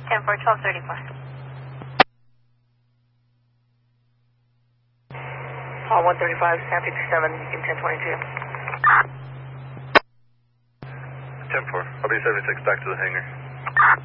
10-4, 1234. Paul 135, San 57, in 1022. 10-4, I'll be 76 back to the hangar.